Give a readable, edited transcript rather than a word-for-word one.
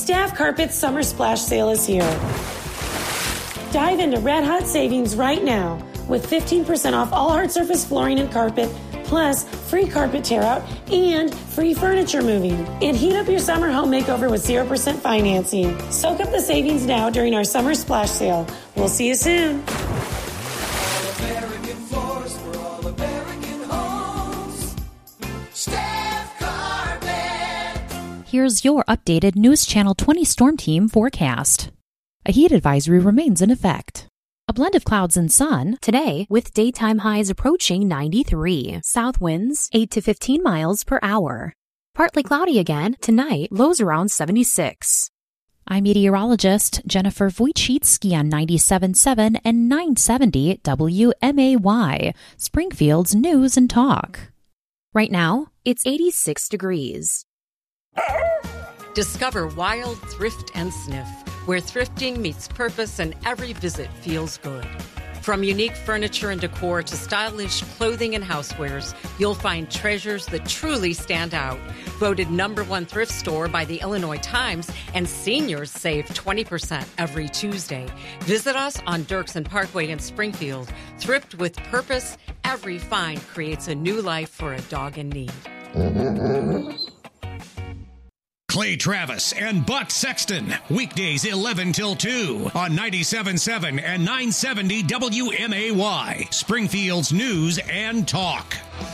Staff Carpet's Summer Splash Sale is here. Dive into red hot savings right now with 15% off all hard surface flooring and carpet, plus free carpet tear out and free furniture moving. And heat up your summer home makeover with 0% financing. Soak up the savings now during our Summer Splash Sale. We'll see you soon. All-American floors for all-American homes. Staff Carpet. Here's your updated News Channel 20 Storm Team forecast. A heat advisory remains in effect. A blend of clouds and sun today with daytime highs approaching 93. South winds 8 to 15 miles per hour. Partly cloudy again tonight, lows around 76. I'm meteorologist Jennifer Wojcicki on 97.7 and 970 WMAY, Springfield's News and Talk. Right now, it's 86 degrees. Discover Wild Thrift and Sniff, where thrifting meets purpose and every visit feels good. From unique furniture and decor to stylish clothing and housewares, you'll find treasures that truly stand out. Voted #1 thrift store by the Illinois Times, and seniors save 20% every Tuesday. Visit us on Dirksen Parkway in Springfield. Thrift with purpose. Every find creates a new life for a dog in need. Clay Travis and Buck Sexton, weekdays 11 till 2 on 97.7 and 970 WMAY, Springfield's News and Talk.